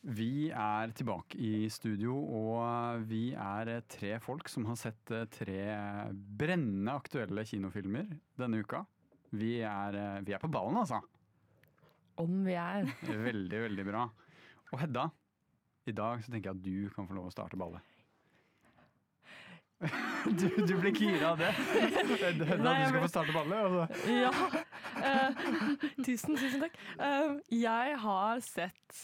Vi er tilbake i studio, og vi er tre folk som har sett tre brennende aktuelle kinofilmer denne uka. Vi er på ballen, altså. Om vi er. Veldig, veldig bra. Og Hedda, i dag så tenker jeg at du kan få lov å starte ballet. Du ble gira av det. Hedda, du skal få starte ballet. Altså. Ja. Tusen takk. Jeg har sett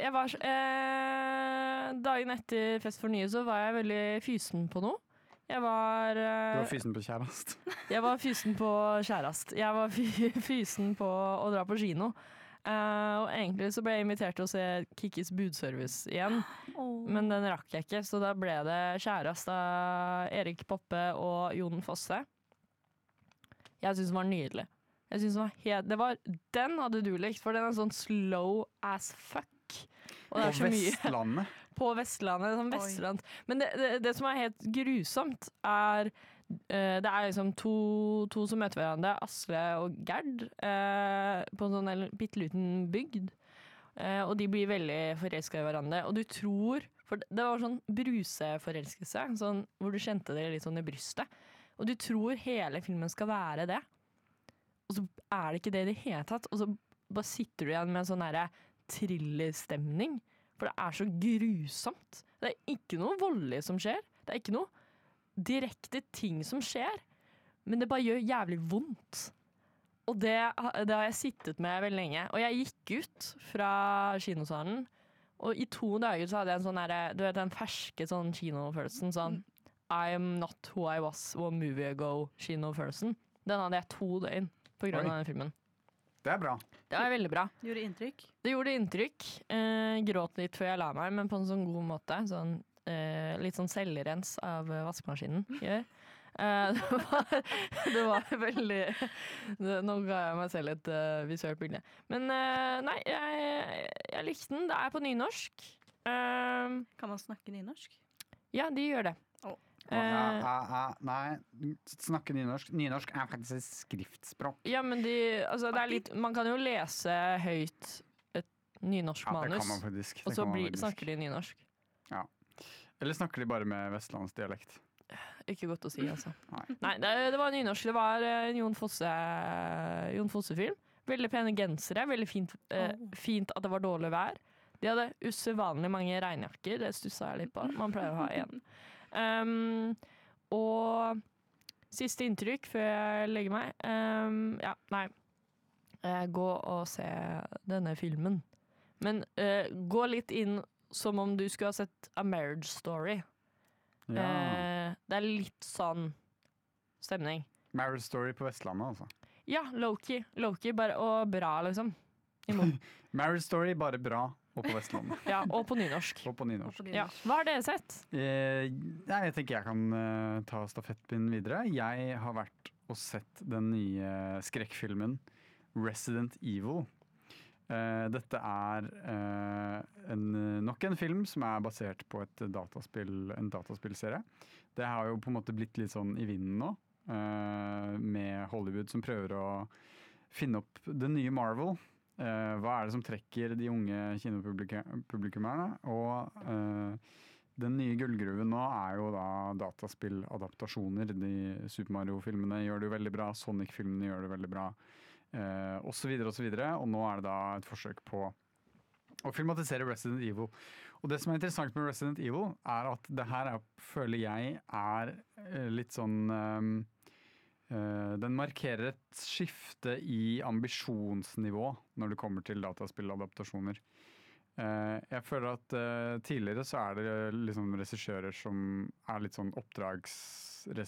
dagen etter Fest for nye så var jeg veldig fysen på noe. Du var fysen på kjærast? Jeg var fysen på kjærast. Jeg var fysen på å dra på kino. Og egentlig så ble jeg invitert til å se Kikkis budservice igjen, men den rakk jeg ikke, så da ble det kjærast av Erik Poppe og Jon Fosse. Jeg synes den var nydelig. Jeg synes den hadde du likt, for den er sånn slow as fuck. Og det er så mye. Vestlandet? På Vestlandet, sånn Vestland. Men det som er helt grusomt er det er liksom to som møter hverandre, Asle og Gerd, på en sånn bitteliten bygd. Og de blir veldig forelsket i hverandre. Og du tror, for det var sånn bruseforelskelse, sånn, hvor du kjente det litt sånn i brystet. Og du tror hele filmen skal være det. Og så er det ikke det i det hele tatt. Og så bare sitter du igjen med en sånn der thrillerstemning. For det er så grusomt. Det er ikke noe voldelig som skjer. Det er ikke noe direkte ting som skjer, men det bare gjør jævlig vondt. Og det har jeg sittet med veldig lenge. Og jeg gikk ut fra kinosalen, og i 2 dager så hadde jeg en sånn der, du vet den ferske sånn kinofølelsen, sånn I'm not who I was one movie ago kinofølelsen. Den hadde jeg 2 døgn på grunn av den filmen. Det er bra. Det er veldig bra. Gjorde inntrykk? Det gjorde inntrykk. Gråt litt før jeg la meg, men på en sånn god måte. Sånn litt sånn selvrens av vaskemaskinen gjør. Det var veldig nå ga jeg meg selv et visuelt bilde. Men nei, jeg likte den. Det er på nynorsk. Kan man snakke nynorsk? Ja, de gjør det. Nei, snakke nynorsk. Nynorsk er faktisk et skriftspråk. Ja, men det er litt, man kan jo lese høyt et nynorsk manus, det kan man faktisk. Og så snakker de nynorsk. Ja. Eller snakker de bare med vestlandsdialekt? Ikke godt å si, altså. Nei, det var nynorsk. Det var en Jon Fosse-film. Veldig pene gensere. Veldig fint at det var dårlig vær. De hadde usedvanlig mange regnjakker. Det stusset jeg litt på. Man pleier å ha en. Og siste inntrykk før jeg legger meg. Gå og se denne filmen. Men gå litt inn som om du skulle ha sett A Marriage Story. Ja. Det er litt sånn stemning. Marriage Story på Vestlandet, altså. Ja, low-key bare, og bra, liksom. Marriage Story, bare bra, og på Vestlandet. Ja, og på nynorsk. Ja. Hva har dere sett? Jeg tenker jeg kan ta stafettpinnen videre. Jeg har vært og sett den nye skrekkfilmen Resident Evil. Dette er nok en film som er basert på en dataspillserie. Det har jo på en måte blitt litt sånn i vinden nå, med Hollywood som prøver å finne opp det nye Marvel. Hva er det som trekker de unge kinopublikummerne? Og den nye gullgruven nå er jo da dataspilladaptasjoner. De Super Mario-filmene gjør det jo veldig bra, Sonic-filmene gjør det veldig bra. Og så videre og så videre. Og nå er det da et forsøk på å filmatisere Resident Evil. Og det som er interessant med Resident Evil er at det her føler jeg er litt sånn den markerer et skifte i ambisjonsnivå når det kommer til dataspilladaptasjoner. Jeg føler at tidligere så er det liksom regissører som er litt sånn